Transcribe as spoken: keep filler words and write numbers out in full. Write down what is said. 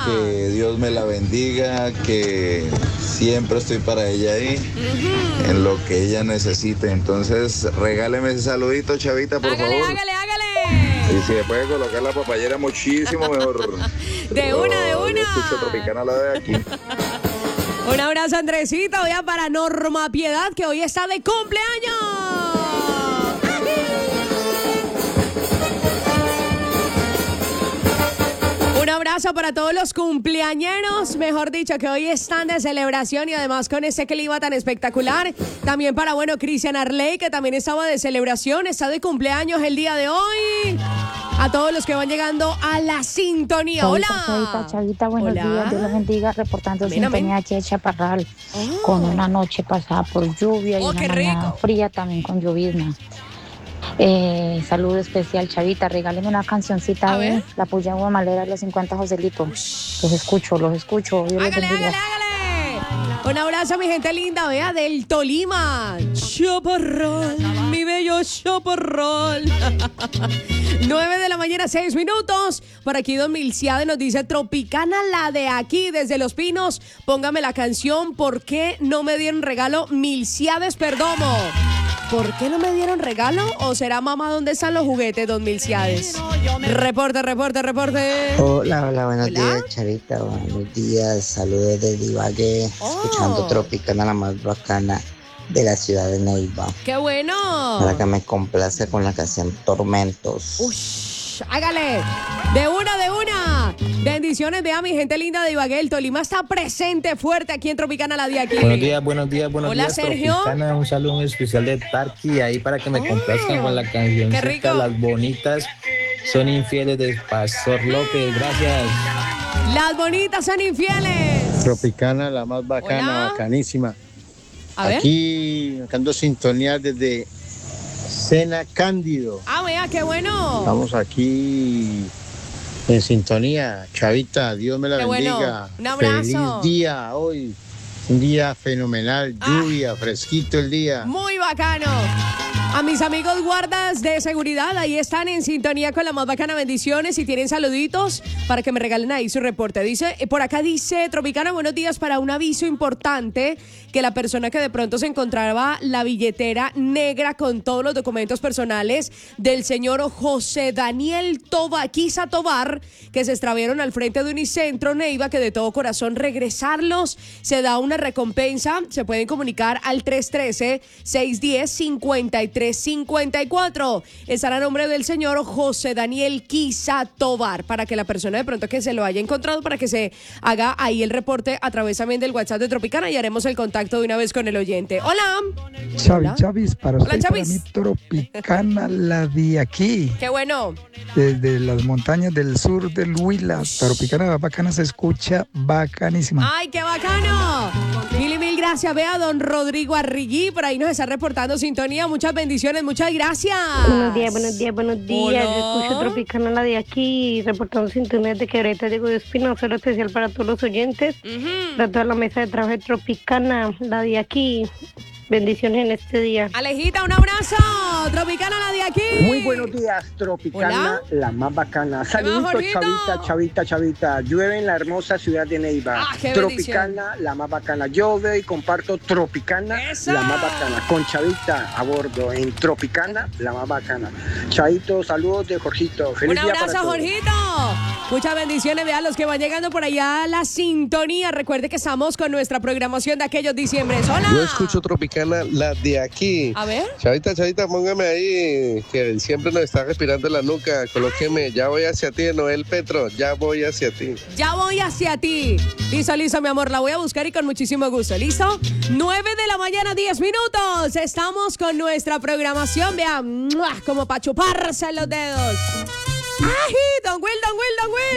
que Dios me la bendiga, que siempre estoy para ella ahí, uh-huh. en lo que ella necesite. Entonces, regáleme ese saludito, Chavita, por hágale, favor. Hágale, hágale, Y si le puede colocar la papayera, muchísimo mejor. De oh, una, de una. Yo escucho Tropicana la de aquí. Un abrazo, Andresito. Voy a para Norma Piedad, que hoy está de cumpleaños. Un abrazo para todos los cumpleañeros, mejor dicho, que hoy están de celebración y además con ese clima tan espectacular. También para, bueno, Cristian Arley, que también estaba de celebración, está de cumpleaños el día de hoy. A todos los que van llegando a la sintonía. Chavita, Hola. Chavita, Chavita, buenos Hola. días. Dios los bendiga, reportando Amén, sintonía amén. aquí de Chaparral. Oh. Con una noche pasada por lluvia y Oh, una qué mañana rico. fría también con llovizna. Eh, saludo especial, Chavita. Regáleme una cancioncita A de ver. La Puya Guamalera de los cincuenta Joselito. Los escucho, los escucho. Dios los Hágale, bendiga. hágale, hágale. Un abrazo a mi gente linda, vea, del Tolima. Chaparrón, mi bello chaparrón. nueve de la mañana, seis minutos. Por aquí Don Milciade nos dice: Tropicana la de aquí, desde Los Pinos. Póngame la canción ¿Por qué no me dieron regalo? Milciades Perdomo. ¿Por qué no me dieron regalo? ¿O será mamá dónde están los juguetes, Don Milciades? Reporte, reporte, reporte. Hola, hola, buenos Hola. días, Charita, buenos días, saludos de Ibagué, Oh. escuchando Tropicana, la más bacana de la ciudad de Neiva. ¡Qué bueno! Para que me complace con la canción Tormentos. Ush, hágale. De una, de una. Bendiciones, vea mi gente linda de Ibagué. El Tolima está presente, fuerte aquí en Tropicana la de aquí. Buenos días, buenos días, buenos Hola, días. Sergio. Tropicana, un saludo muy especial de Tarqui ahí para que me complazcan con la canción. qué rico. Las bonitas son infieles de Pastor López. Gracias. Las bonitas son infieles. Tropicana, la más bacana, Hola. bacanísima. A ver. Aquí, marcando sintonía desde Sena Cándido. Ah, vea, qué bueno. Estamos aquí en sintonía. Chavita, Dios me la Qué bueno. bendiga. Un abrazo. Feliz día hoy. Un día fenomenal, Ah. lluvia, fresquito el día. Muy bacano. A mis amigos guardas de seguridad, ahí están en sintonía con la más bacana. Bendiciones y tienen saluditos para que me regalen ahí su reporte. Dice, eh, por acá dice Tropicana, buenos días, para un aviso importante, que la persona que de pronto se encontraba la billetera negra con todos los documentos personales del señor José Daniel Tobaquiza Tobar, que se extraviaron al frente de Unicentro Neiva, que de todo corazón regresarlos se da una recompensa. Se pueden comunicar al tres uno tres, seis uno cero, cinco tres cinco cuatro. Estará a nombre del señor José Daniel Quiza Tobar, para que la persona de pronto que se lo haya encontrado, para que se haga ahí el reporte a través también del WhatsApp de Tropicana y haremos el contacto de una vez con el oyente. Hola. Chavi, Hola. Chavis, para Hola, usted y para Chavis. mí, Tropicana, la de aquí, Qué bueno. desde las montañas del sur del Huila. Tropicana, la bacana se escucha bacanísima. ¡Ay, qué bacano! Mil y mil gracias. Vea, don Rodrigo Arrigui, por ahí nos está reportando sintonía. Muchas bendiciones, muchas gracias. Buenos días, buenos días, buenos días. Hola. Yo escucho Tropicana la de aquí, reportando sintonía de Quebreta, Diego de Espino. Un saludo especial para todos los oyentes, Ujú. para toda la mesa de trabajo de Tropicana, la de aquí. Bendiciones en este día. Alejita, un abrazo. Tropicana la de aquí. Muy buenos días, Tropicana, Hola. la más bacana. va, Saluditos, Jorgito? Chavita, Chavita, Chavita. Llueve en la hermosa ciudad de Neiva. Ah, qué Tropicana, la más bacana. Yo veo y comparto Tropicana, ¡Eso! la más bacana. Con Chavita a bordo en Tropicana, la más bacana. Chavito, saludos de Jorgito. Feliz Un día para abrazo, todos. Jorgito. Muchas bendiciones, vean los que van llegando por allá a la sintonía. Recuerde que estamos con nuestra programación de aquellos diciembres. Hola. Yo escucho Tropicana, la de aquí. A ver. Chavita, Chavita, póngame ahí, que siempre nos está respirando en la nuca. Colóqueme, ya voy hacia ti, Noel Petro, ya voy hacia ti. Ya voy hacia ti. Listo, listo, mi amor. La voy a buscar y con muchísimo gusto. ¿Listo? nueve de la mañana, diez minutos. Estamos con nuestra programación. Vean, ¡mua! Como para chuparse los dedos. ¡Ay! Don Will, Don Will, Don Will.